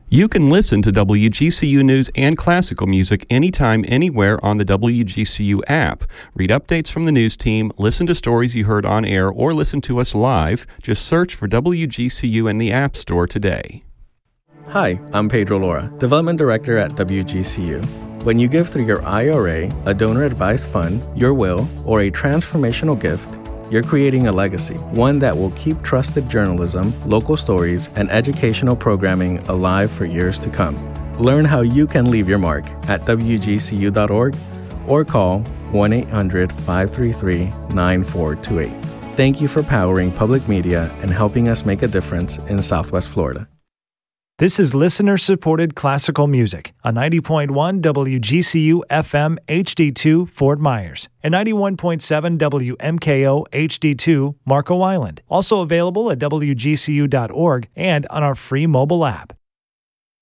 You can listen to WGCU news and classical music anytime, anywhere on the WGCU app. Read updates from the news team, listen to stories you heard on air, or listen to us live. Just search for WGCU in the App Store today. Hi, I'm Pedro Lora, Development Director at WGCU. When you give through your IRA, a donor-advised fund, your will, or a transformational gift, you're creating a legacy, one that will keep trusted journalism, local stories, and educational programming alive for years to come. Learn how you can leave your mark at WGCU.org or call 1-800-533-9428. Thank you for powering public media and helping us make a difference in Southwest Florida. This is listener-supported classical music on 90.1 WGCU FM HD2 Fort Myers and 91.7 WMKO HD2 Marco Island. Also available at WGCU.org and on our free mobile app.